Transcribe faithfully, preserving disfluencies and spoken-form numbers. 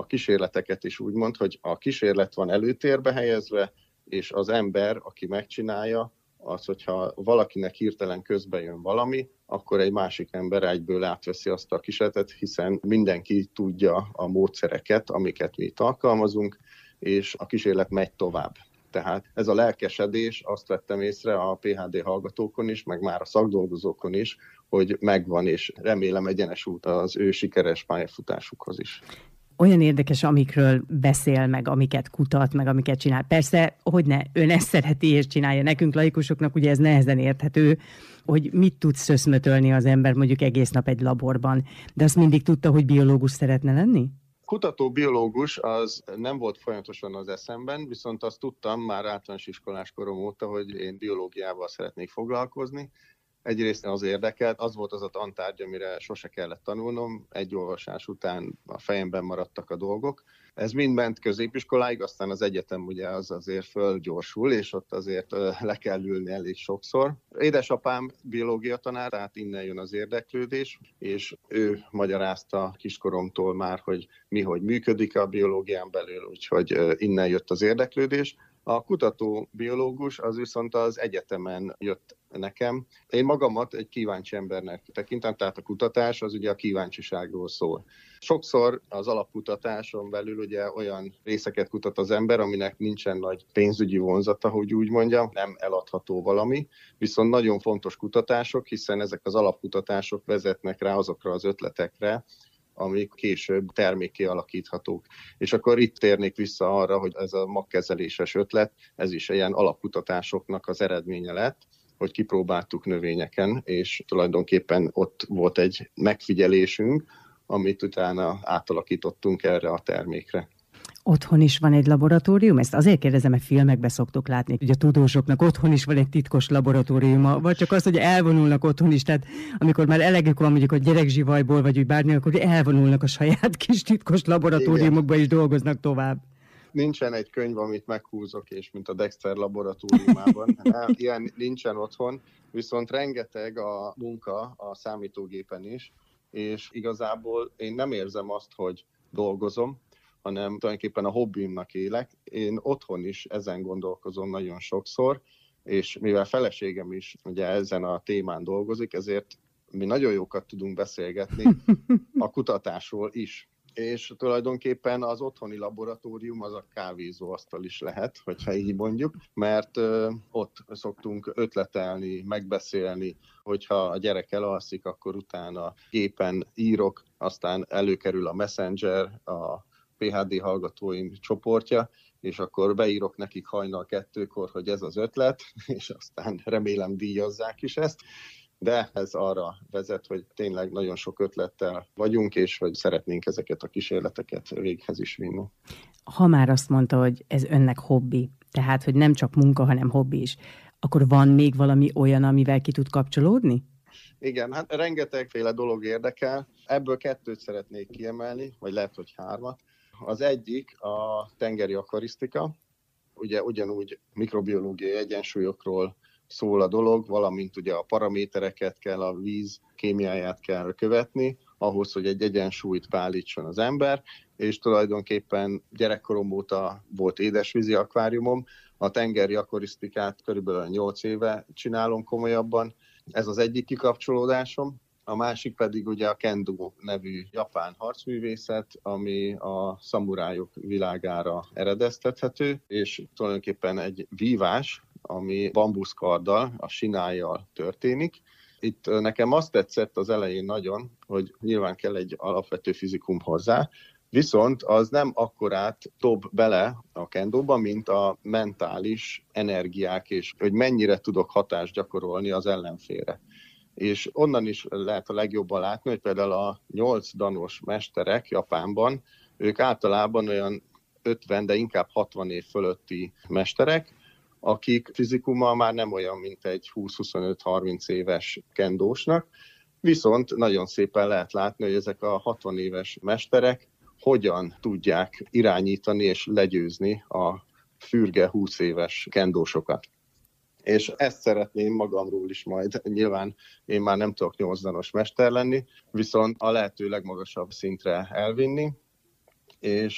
kísérleteket is úgy mond, hogy a kísérlet van előtérbe helyezve, és az ember, aki megcsinálja, az, hogyha valakinek hirtelen közbe jön valami, akkor egy másik ember egyből átveszi azt a kísérletet, hiszen mindenki tudja a módszereket, amiket mi itt alkalmazunk, és a kísérlet megy tovább. Tehát ez a lelkesedés, azt vettem észre a pé há dé hallgatókon is, meg már a szakdolgozókon is, hogy megvan, és remélem egyenes út az ő sikeres pályafutásukhoz is. Olyan érdekes, amikről beszél, meg amiket kutat, meg amiket csinál. Persze, hogy ne, ön ezt szereti és csinálja. Nekünk laikusoknak ugye ez nehezen érthető, hogy mit tud szöszmötölni az ember mondjuk egész nap egy laborban. De azt mindig tudta, hogy biológus szeretne lenni? Kutató biológus az nem volt folyamatosan az eszemben, viszont azt tudtam már általános iskolás korom óta, hogy én biológiával szeretnék foglalkozni. Egyrészt az érdekelt, az volt az a tantárgy, amire sose kellett tanulnom, egy olvasás után a fejemben maradtak a dolgok. Ez mind ment középiskoláig, aztán az egyetem ugye az azért fölgyorsul, és ott azért le kell ülni elég sokszor. Édesapám biológia tanár, tehát innen jön az érdeklődés, és ő magyarázta kiskoromtól már, hogy mi hogy működik a biológián belül, úgyhogy innen jött az érdeklődés. A kutató biológus az viszont az egyetemen jött nekem. Én magamat egy kíváncsi embernek tekintem, tehát a kutatás az ugye a kíváncsiságról szól. Sokszor az alapkutatáson belül ugye olyan részeket kutat az ember, aminek nincsen nagy pénzügyi vonzata, hogy úgy mondjam, nem eladható valami, viszont nagyon fontos kutatások, hiszen ezek az alapkutatások vezetnek rá azokra az ötletekre, amik később termékké alakíthatók. És akkor itt térnék vissza arra, hogy ez a magkezeléses ötlet, ez is ilyen alapkutatásoknak az eredménye lett, hogy kipróbáltuk növényeken, és tulajdonképpen ott volt egy megfigyelésünk, amit utána átalakítottunk erre a termékre. Otthon is van egy laboratórium? Ezt azért kérdezem, mert filmekben szoktuk látni, hogy a tudósoknak otthon is van egy titkos laboratóriuma, vagy csak az, hogy elvonulnak otthon is, tehát amikor már elegük van mondjuk a gyerekzsivajból, vagy úgy bármi, akkor elvonulnak a saját kis titkos laboratóriumokba és dolgoznak tovább. Nincsen egy könyv, amit meghúzok, és mint a Dexter laboratóriumában. Nem, ilyen nincsen otthon, viszont rengeteg a munka a számítógépen is, és igazából én nem érzem azt, hogy dolgozom, hanem tulajdonképpen a hobbimnak élek. Én otthon is ezen gondolkozom nagyon sokszor, és mivel feleségem is ugye ezen a témán dolgozik, ezért mi nagyon jókat tudunk beszélgetni a kutatásról is. És tulajdonképpen az otthoni laboratórium az a kávézóasztal is lehet, hogyha így mondjuk, mert ö, ott szoktunk ötletelni, megbeszélni, hogyha a gyerek elalszik, akkor utána gépen írok, aztán előkerül a Messenger, a pé há dé hallgatóim csoportja, és akkor beírok nekik hajnal kettőkor, hogy ez az ötlet, és aztán remélem díjazzák is ezt. De ez arra vezet, hogy tényleg nagyon sok ötlettel vagyunk, és hogy szeretnénk ezeket a kísérleteket véghez is vinni. Ha már azt mondta, hogy ez önnek hobbi, tehát, hogy nem csak munka, hanem hobbi is, akkor van még valami olyan, amivel ki tud kapcsolódni? Igen, hát rengetegféle dolog érdekel. Ebből kettőt szeretnék kiemelni, vagy lehet, hogy hármat. Az egyik a tengeri akvarisztika. Ugye ugyanúgy mikrobiológiai egyensúlyokról szól a dolog, valamint ugye a paramétereket kell, a víz kémiáját kell követni, ahhoz, hogy egy egyensúlyt beállítson az ember, és tulajdonképpen gyerekkorom óta volt édesvízi akváriumom, a tengeri akvarisztikát körülbelül nyolc éve csinálom komolyabban, ez az egyik kikapcsolódásom. A másik pedig ugye a kendo nevű japán harcművészet, ami a szamurájok világára eredeztethető, és tulajdonképpen egy vívás, ami bambuszkarddal, a sinájjal történik. Itt nekem azt tetszett az elején nagyon, hogy nyilván kell egy alapvető fizikum hozzá, viszont az nem akkorát dob bele a kendóba, mint a mentális energiák, és hogy mennyire tudok hatást gyakorolni az ellenfélre. És onnan is lehet a legjobban látni, hogy például a nyolc danos mesterek Japánban, ők általában olyan ötven, de inkább hatvan év fölötti mesterek, akik fizikummal már nem olyan, mint egy húsz-huszonöt-harminc éves kendósnak, viszont nagyon szépen lehet látni, hogy ezek a hatvan éves mesterek hogyan tudják irányítani és legyőzni a fürge húsz éves kendósokat. És ezt szeretném magamról is majd. Nyilván én már nem tudok nyolc danos mester lenni, viszont a lehető legmagasabb szintre elvinni, és